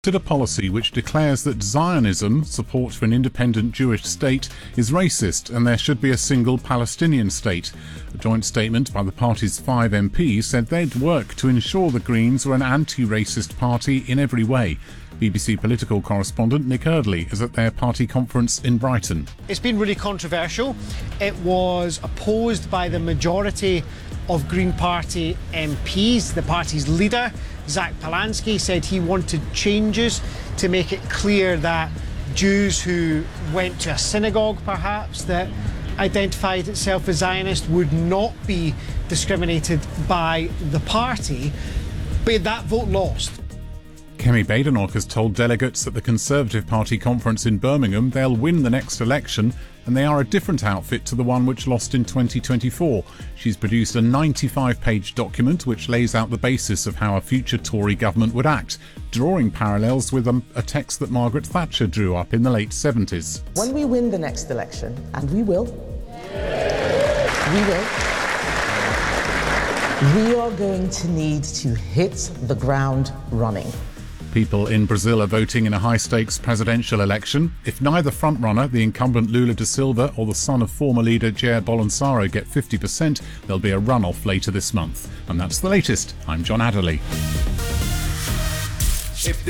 A policy which declares that Zionism, support for an independent Jewish state, is racist and there should be a single Palestinian state. A joint statement by the party's 5 MPs said they'd work to ensure the Greens were an anti-racist party in every way. BBC political correspondent Nick Eardley is at their party conference in Brighton. It's been really controversial. It was opposed by the majority of Green Party MPs. The party's leader, Zach Polansky, said he wanted changes to make it clear that Jews who went to a synagogue, perhaps, that identified itself as Zionist would not be discriminated by the party. But that vote lost. Kemi Badenoch has told delegates at the Conservative Party conference in Birmingham they'll win the next election and they are a different outfit to the one which lost in 2024. She's produced a 95-page document which lays out the basis of how a future Tory government would act, drawing parallels with a text that Margaret Thatcher drew up in the late 70s. When we win the next election, and we will, we are going to need to hit the ground running. People in Brazil are voting in a high-stakes presidential election. If neither frontrunner, the incumbent Lula da Silva, or the son of former leader Jair Bolsonaro get 50%, there'll be a runoff later this month. And that's the latest. I'm John Adderley. If